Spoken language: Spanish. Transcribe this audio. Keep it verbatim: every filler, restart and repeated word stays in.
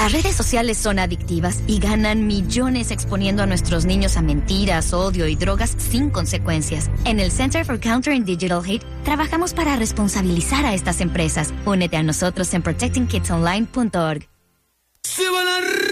Las redes sociales son adictivas y ganan millones exponiendo a nuestros niños a mentiras, odio y drogas sin consecuencias. En el Center for Countering Digital Hate trabajamos para responsabilizar a estas empresas. Únete a nosotros en protecting kids online punto org. Sí, bueno.